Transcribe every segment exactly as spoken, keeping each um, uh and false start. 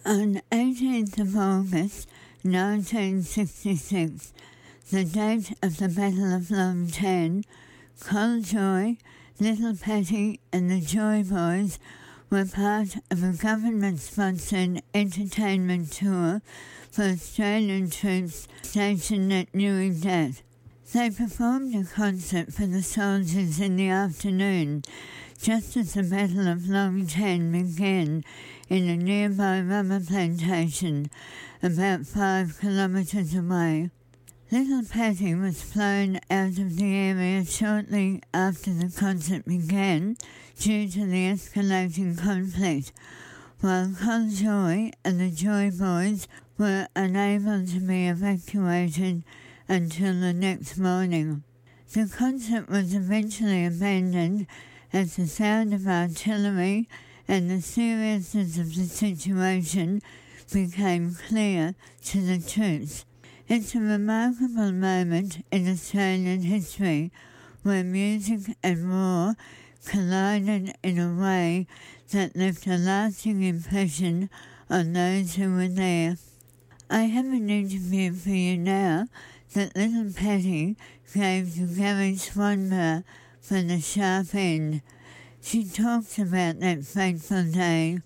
On eighteenth of August nineteen sixty-six, the date of the Battle of Long Tan, Coljoy, Little Pattie and the Joy Boys were part of a government-sponsored entertainment tour for Australian troops stationed at Newing Dat. They performed a concert for the soldiers in the afternoon, just as the Battle of Long Tan began in a nearby rubber plantation about five kilometres away. Little Pattie was flown out of the area shortly after the concert began due to the escalating conflict, while Coljoy and the Joy Boys were unable to be evacuated until the next morning. The concert was eventually abandoned as the sound of artillery and the seriousness of the situation became clear to the troops. It's a remarkable moment in Australian history where music and war collided in a way that left a lasting impression on those who were there. I have an interview for you now that Little Pattie gave to Gary Swanborough for the Sharp End. She talks about that fateful day.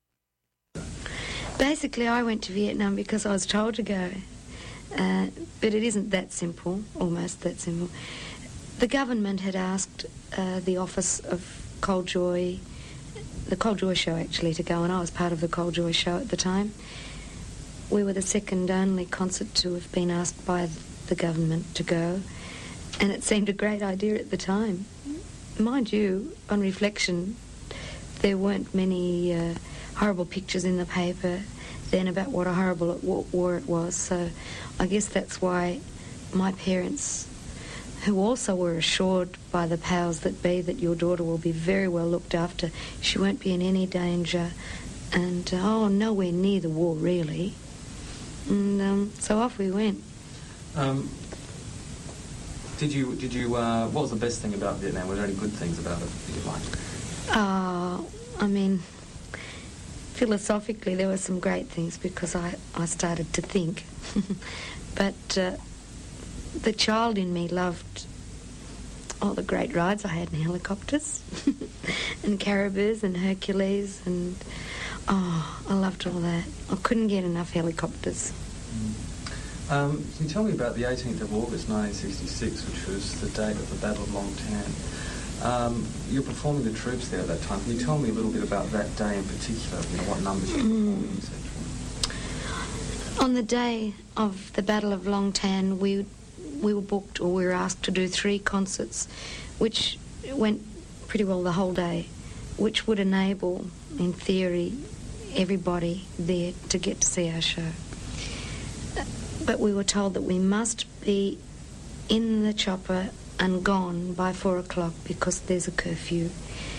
Basically, I went to Vietnam because I was told to go. Uh, but it isn't that simple, almost that simple. The government had asked uh, the office of Coljoy, the Coljoy show actually, to go, and I was part of the Coljoy show at the time. We were the second only concert to have been asked by the government to go, and it seemed a great idea at the time. Mind you, on reflection, there weren't many uh, horrible pictures in the paper then about what a horrible war it was, so I guess that's why my parents, who also were assured by the powers that be that your daughter will be very well looked after, she won't be in any danger, and uh, oh, nowhere near the war really, and um, so off we went. Um, did you, did you, uh, what was the best thing about Vietnam? Were there any good things about it that you liked? Uh, I mean, philosophically, there were some great things because I, I started to think. But uh, the child in me loved all the great rides I had in helicopters and Caribous and Hercules and, oh, I loved all that. I couldn't get enough helicopters. Mm. Um, can you tell me about the eighteenth of August nineteen sixty-six, which was the date of the Battle of Long Tan? Um, you're performing the troops there at that time. Can you tell me a little bit about that day in particular? You know, what numbers you were performing, et cetera? On the day of the Battle of Long Tan, we we were booked, or we were asked to do three concerts, which went pretty well the whole day, which would enable, in theory, everybody there to get to see our show. But we were told that we must be in the chopper and gone by four o'clock because there's a curfew.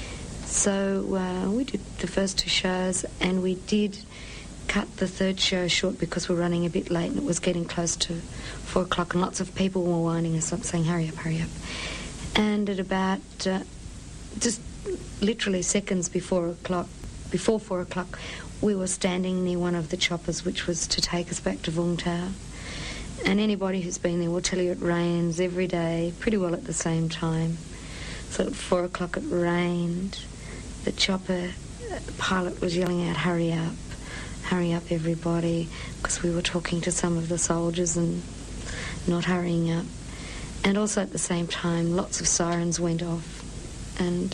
So uh, we did the first two shows, and we did cut the third show short because we're running a bit late and it was getting close to four o'clock, and lots of people were winding us up saying, hurry up, hurry up. And at about uh, just literally seconds before o'clock, before four o'clock, we were standing near one of the choppers which was to take us back to Vung Tau. And anybody who's been there will tell you it rains every day, pretty well at the same time. So at four o'clock it rained. The chopper pilot was yelling out, hurry up, hurry up everybody, because we were talking to some of the soldiers and not hurrying up. And also at the same time, lots of sirens went off. And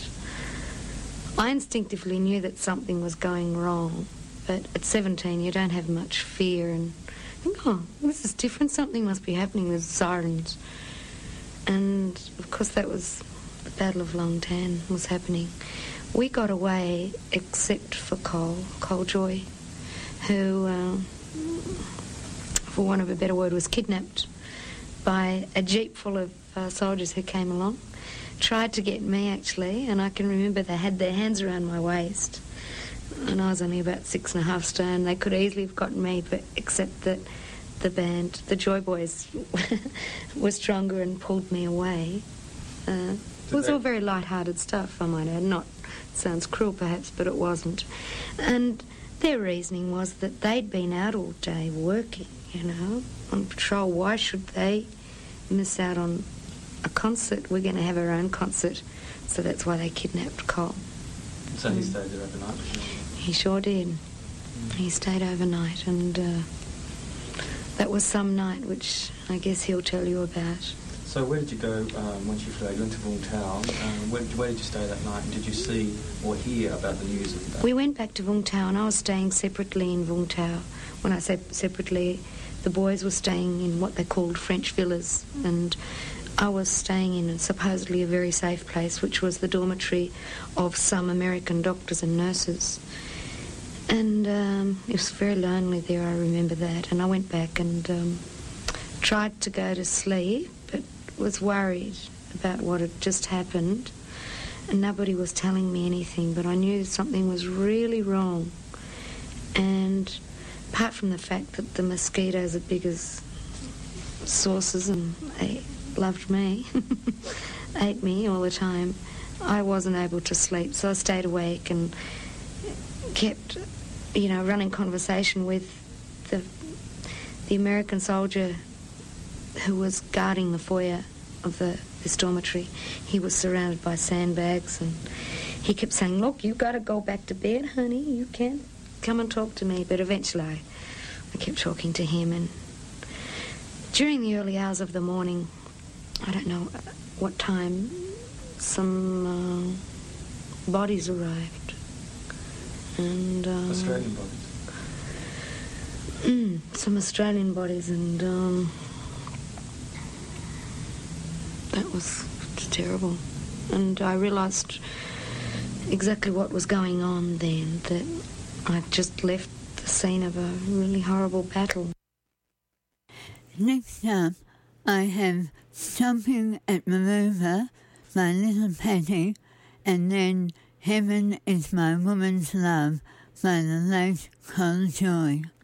I instinctively knew that something was going wrong. But at seventeen, you don't have much fear and think, oh, this is different. Something must be happening. There's sirens. And, of course, that was the Battle of Long Tan was happening. We got away except for Cole, Coljoy, who, uh, for want of a better word, was kidnapped by a jeep full of uh, soldiers who came along. Tried to get me, actually, and I can remember they had their hands around my waist. And I was only about six and a half stone. They could easily have gotten me, but except that the band, the Joy Boys, were stronger and pulled me away. Uh, it was all very light-hearted stuff, I might add. Not, sounds cruel perhaps, but it wasn't. And Their reasoning was that they'd been out all day working, you know, on patrol. Why should they miss out on a concert? We're going to have our own concert. So that's why they kidnapped Cole. So he stayed there overnight? He sure did. Mm. He stayed overnight, and uh, that was some night, which I guess he'll tell you about. So where did you go um, once you flew? You went to Vung Tau. Um, where, where did you stay that night? And did you see or hear about the news of that? We went back to Vung Tau, and I was staying separately in Vung Tau. When I say separately, the boys were staying in what they called French villas, and I was staying in supposedly a very safe place, which was the dormitory of some American doctors and nurses. And um, it was very lonely there, I remember that. And I went back and um, tried to go to sleep, but was worried about what had just happened. And nobody was telling me anything, but I knew something was really wrong. And apart from the fact that the mosquitoes are big as saucers and they loved me, ate me all the time, I wasn't able to sleep. So I stayed awake and kept, you know, running conversation with the the American soldier who was guarding the foyer of the this dormitory. He was surrounded by sandbags, and he kept saying, "Look, you got to go back to bed, honey. You can't come and talk to me." But eventually I, I kept talking to him, and during the early hours of the morning, I don't know what time, some uh, bodies arrived. And um, Australian bodies? Mm, some Australian bodies, and um, that was terrible. And I realised exactly what was going on then, that I'd just left the scene of a really horrible battle. Next up, I have Stomping at Maroubra by Little Pattie, and then Heaven is My Woman's Love by the late Col Joye.